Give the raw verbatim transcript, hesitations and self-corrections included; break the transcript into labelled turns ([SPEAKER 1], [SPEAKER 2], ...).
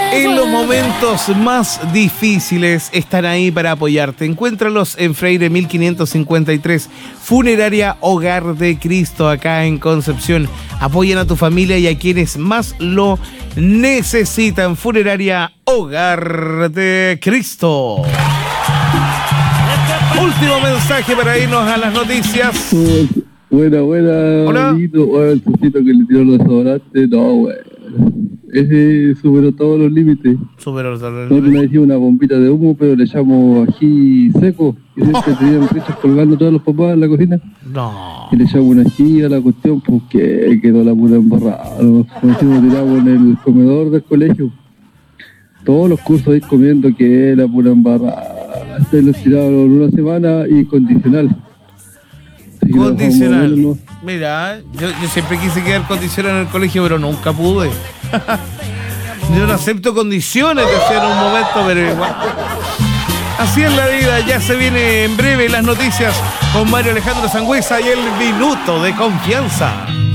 [SPEAKER 1] En los momentos más difíciles están ahí para apoyarte. Encuéntralos en Freire mil quinientos cincuenta y tres, Funeraria Hogar de Cristo, acá en Concepción. Apoyan a tu familia y a quienes más lo necesitan. Funeraria Hogar de Cristo. Último mensaje para irnos a las noticias.
[SPEAKER 2] Buena, buena.
[SPEAKER 1] Hola.
[SPEAKER 2] Amiguito. Bueno, el chocito que le tiró los desodorantes, no, bueno. Ese superó todos los límites.
[SPEAKER 1] Superó todos los
[SPEAKER 2] Nosotros le hicimos una bombita de humo, pero le echamos ají seco. Y siempre tenían richos colgando todos los papás en la cocina.
[SPEAKER 1] No.
[SPEAKER 2] Y le echamos una ají a la cuestión, porque quedó la pura embarrada. Nos tiramos en el comedor del colegio. Todos los cursos ahí comiendo que la pura embarrada. Hasta los tiraron una semana y condicional. Así que
[SPEAKER 1] Condicional.
[SPEAKER 2] no, no.
[SPEAKER 1] Mira, yo, yo siempre quise quedar condicional en el colegio, pero nunca pude. Yo no acepto condiciones, decía en un momento, pero igual. Así es la vida. Ya se viene en breve las noticias con Mario Alejandro Sangüesa y el minuto de confianza.